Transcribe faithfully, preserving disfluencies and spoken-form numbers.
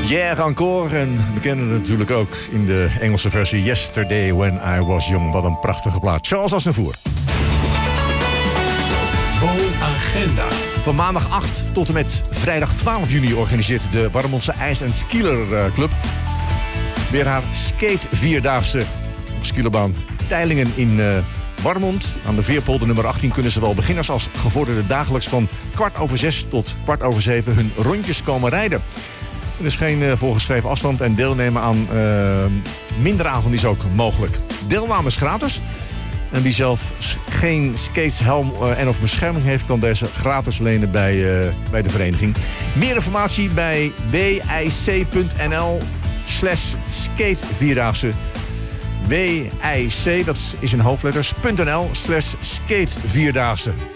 Yeah, encore. En we kennen het natuurlijk ook in de Engelse versie Yesterday When I Was Young. Wat een prachtige plaat. Charles Aznavour. Mo-agenda. Van maandag acht tot en met vrijdag twaalf juni organiseert de Warmondse IJs- en Skieler Club weer haar skate vierdaagse op skierbaan Teylingen in uh, Warmond. Aan de Veerpolder nummer achttien kunnen zowel beginners als gevorderden dagelijks van kwart over zes tot kwart over zeven hun rondjes komen rijden. Er is geen uh, voorgeschreven afstand en deelnemen aan uh, mindere avonden is ook mogelijk. Deelname is gratis. En wie zelf geen skates, helm uh, en of bescherming heeft, kan deze gratis lenen bij, uh, bij de vereniging. Meer informatie bij wic.nl slash skatevierdaagse. W I C, dat is in hoofdletters, .nl slash skatevierdaagse.